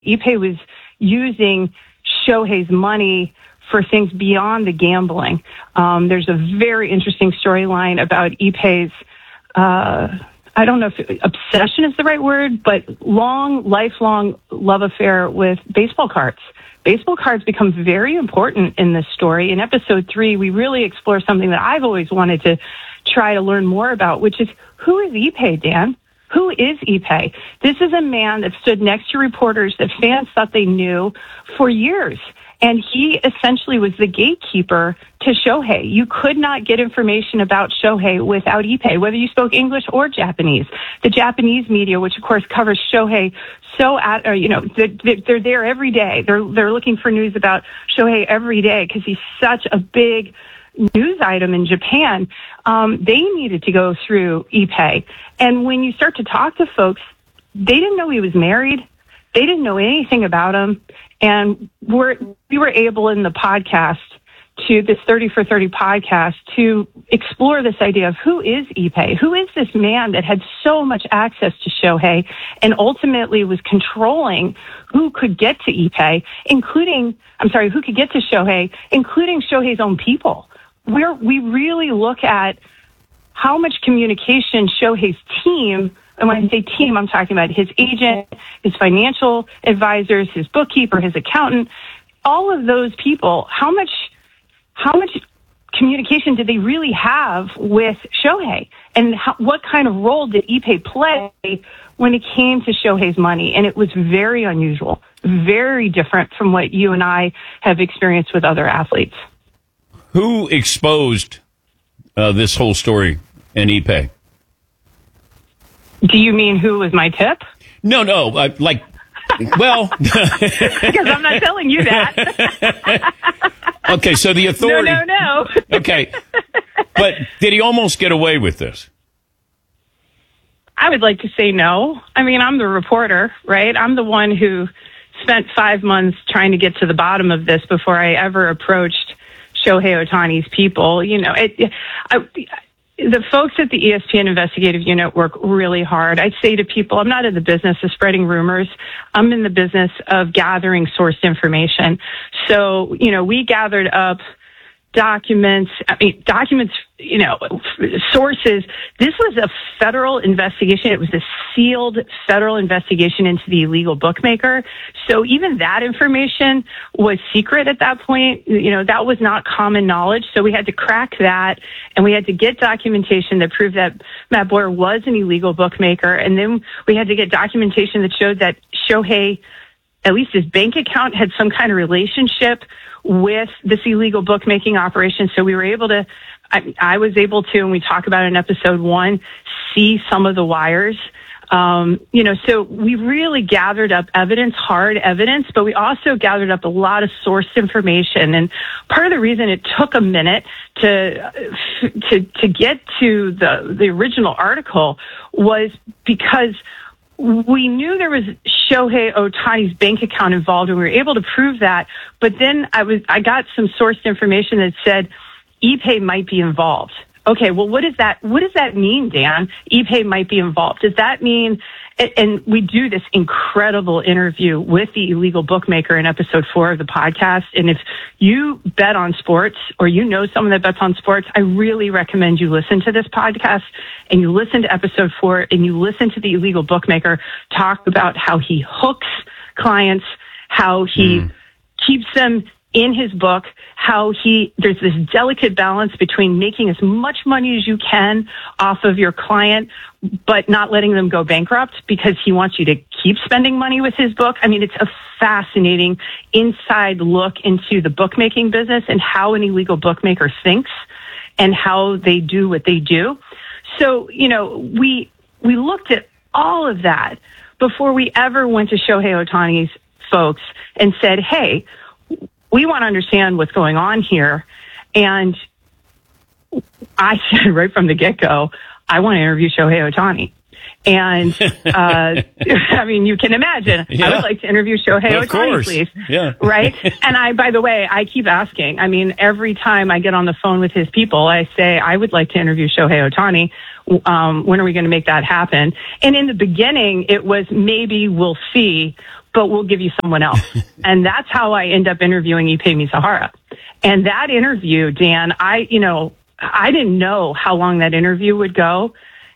Ippei was using Shohei's money for things beyond the gambling. There's a very interesting storyline about Ippei's, I don't know if obsession is the right word, but lifelong love affair with baseball cards. Baseball cards become very important in this story. In episode 3, we really explore something that I've always wanted to try to learn more about, which is, who is Ippei, Dan? Who is Ippei? This is a man that stood next to reporters that fans thought they knew for years. And he essentially was the gatekeeper to Shohei. You could not get information about Shohei without Ippei, whether you spoke English or Japanese. The Japanese media, which of course covers Shohei, they're there every day. They're looking for news about Shohei every day because he's such a big news item in Japan. They needed to go through Ippei. And when you start to talk to folks, they didn't know he was married. They didn't know anything about him. And we were able in the podcast, this 30 for 30 podcast, to explore this idea of who is Ippei? Who is this man that had so much access to Shohei and ultimately was controlling who could get to Ippei, who could get to Shohei, including Shohei's own people? We really look at how much communication Shohei's team, and when I say team, I'm talking about his agent, his financial advisors, his bookkeeper, his accountant, all of those people, how much communication did they really have with Shohei? And what kind of role did Ippei play when it came to Shohei's money? And it was very unusual, very different from what you and I have experienced with other athletes. Who exposed this whole story in Ippei? Do you mean who was my tip? No, well... Because I'm not telling you that. Okay, so the authority... No. Okay, but did he almost get away with this? I would like to say no. I mean, I'm the reporter, right? I'm the one who spent 5 months trying to get to the bottom of this before I ever approached Shohei Ohtani's people. You know, the folks at the ESPN investigative unit work really hard. I say to people, I'm not in the business of spreading rumors. I'm in the business of gathering sourced information. So, we gathered up documents, sources. This was a federal investigation. It was a sealed federal investigation into the illegal bookmaker. So even that information was secret at that point. That was not common knowledge. So we had to crack that, and we had to get documentation that proved that Matt Boyer was an illegal bookmaker. And then we had to get documentation that showed that Shohei, at least his bank account, had some kind of relationship with this illegal bookmaking operation. So we were able to, I was able to, and we talk about it in episode 1, see some of the wires. So we really gathered up evidence, hard evidence, but we also gathered up a lot of sourced information. And part of the reason it took a minute to get to the original article was because we knew there was Shohei Ohtani's bank account involved, and we were able to prove that. But then I got some sourced information that said Ippei might be involved. Okay, well, what does that mean, Dan? Ippei might be involved. Does that mean? And we do this incredible interview with the illegal bookmaker in episode 4 of the podcast. And if you bet on sports, or someone that bets on sports, I really recommend you listen to this podcast and you listen to episode 4 and you listen to the illegal bookmaker talk about how he hooks clients, how he keeps them in his book, how there's this delicate balance between making as much money as you can off of your client, but not letting them go bankrupt because he wants you to keep spending money with his book. I mean, it's a fascinating inside look into the bookmaking business and how an illegal bookmaker thinks and how they do what they do. So, we looked at all of that before we ever went to Shohei Ohtani's folks and said, hey, we want to understand what's going on here. And I said right from the get-go, I want to interview Shohei Ohtani. And, I mean, you can imagine, I would like to interview Shohei Ohtani, please. Yeah. Right? And by the way, I keep asking. I mean, every time I get on the phone with his people, I say, I would like to interview Shohei Ohtani. When are we going to make that happen? And in the beginning, it was maybe we'll see. but we'll give you someone else. And that's how I end up interviewing Ipe Mizuhara. And that interview, Dan, I didn't know how long that interview would go.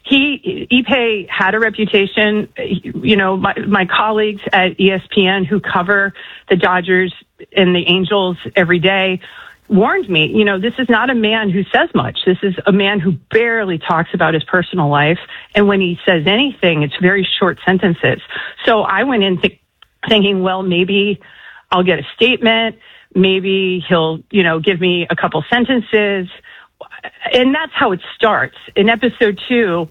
Ipe had a reputation, my colleagues at ESPN who cover the Dodgers and the Angels every day warned me, this is not a man who says much. This is a man who barely talks about his personal life. And when he says anything, it's very short sentences. So I went in thinking, well, maybe I'll get a statement. Maybe he'll, give me a couple sentences. And that's how it starts. In episode 2,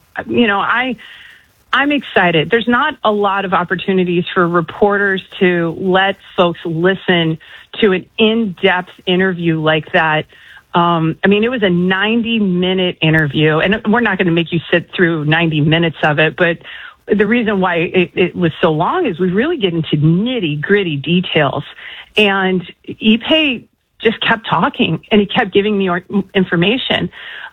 I'm excited. There's not a lot of opportunities for reporters to let folks listen to an in-depth interview like that. It was a 90-minute interview, and we're not going to make you sit through 90 minutes of it, but the reason why it was so long is we really get into nitty-gritty details. And Ipe just kept talking, and he kept giving me information.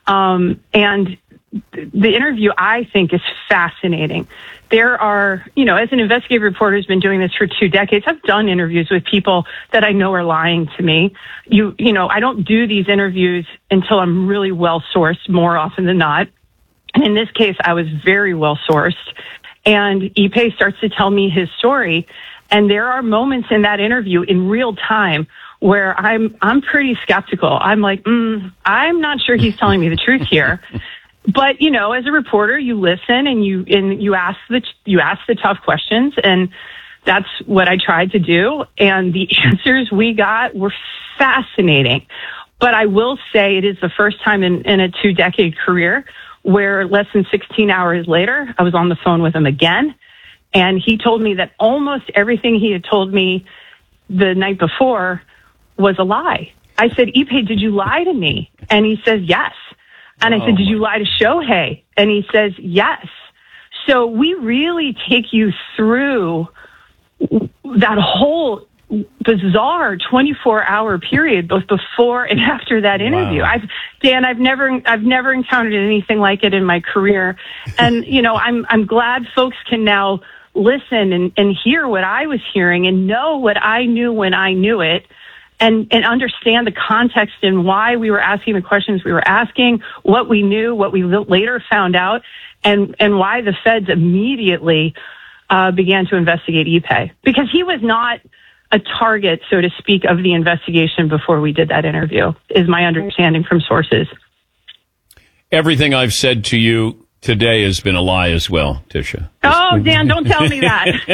And the interview, I think, is fascinating. There are, as an investigative reporter who's been doing this for 2 decades, I've done interviews with people that I know are lying to me. I don't do these interviews until I'm really well sourced, more often than not. And in this case, I was very well sourced. And Ipe starts to tell me his story. And there are moments in that interview in real time where I'm pretty skeptical. I'm like, I'm not sure he's telling me the truth here. But, as a reporter, you listen and you ask the tough questions, and that's what I tried to do. And the answers we got were fascinating. But I will say it is the first time in a 2-decade career where less than 16 hours later, I was on the phone with him again. And he told me that almost everything he had told me the night before was a lie. I said, Ipe, did you lie to me? And he says, yes. And I said, did you lie to Shohei? And he says, yes. So we really take you through that whole bizarre 24-hour period, both before and after that interview. Wow. I've never encountered anything like it in my career. And, I'm glad folks can now listen and hear what I was hearing and know what I knew when I knew it. And understand the context and why we were asking the questions we were asking, what we knew, what we later found out, and why the feds immediately began to investigate Ipe. Because he was not a target, so to speak, of the investigation before we did that interview, is my understanding from sources. Everything I've said to you today has been a lie as well, Tisha. Oh, Dan, don't tell me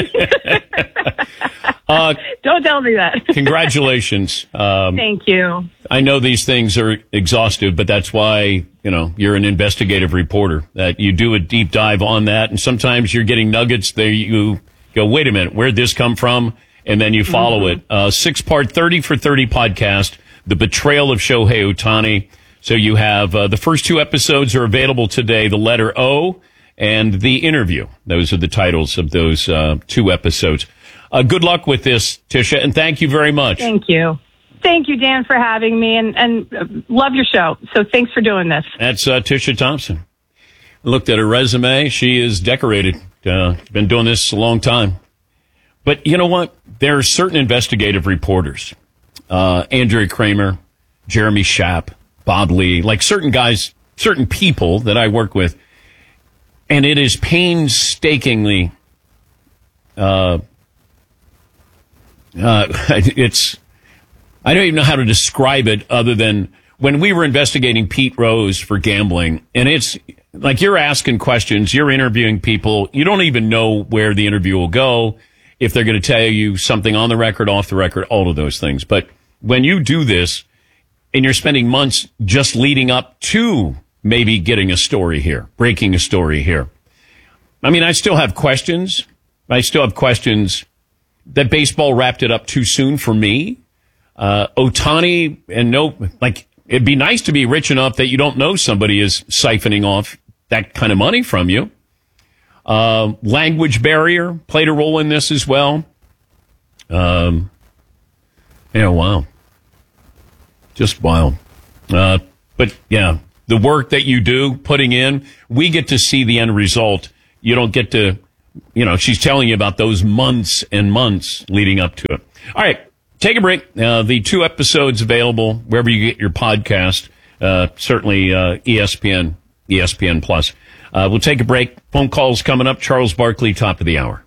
that. Don't tell me that. Congratulations. Thank you. I know these things are exhaustive, but that's why, you're an investigative reporter, that you do a deep dive on that. And sometimes you're getting nuggets there. You go, wait a minute, where'd this come from? And then you follow it. 6-part 30 for 30 podcast, The Betrayal of Shohei Ohtani. So you have the first 2 episodes are available today, The Letter O and The Interview. Those are the titles of those 2 episodes. Good luck with this, Tisha, and thank you very much. Thank you. Thank you, Dan, for having me, and love your show. So thanks for doing this. That's Tisha Thompson. I looked at her resume. She is decorated. Been doing this a long time. But you know what? There are certain investigative reporters, Andrea Kramer, Jeremy Schaap, Bob Lee, like certain guys, certain people that I work with, and it is painstakingly I don't even know how to describe it other than when we were investigating Pete Rose for gambling, and it's like you're asking questions, you're interviewing people, you don't even know where the interview will go, if they're going to tell you something on the record, off the record, all of those things. But when you do this and you're spending months just leading up to maybe getting a story here, breaking a story here. I still have questions. That baseball wrapped it up too soon for me. Ohtani, and it'd be nice to be rich enough that you don't know somebody is siphoning off that kind of money from you. Language barrier played a role in this as well. Wow. Just wild. But yeah, the work that you do, putting in, we get to see the end result. You don't get to she's telling you about those months and months leading up to it. All right, take a break. The 2 episodes available wherever you get your podcast, certainly ESPN Plus. We'll take a break. Phone calls coming up. Charles Barkley, top of the hour.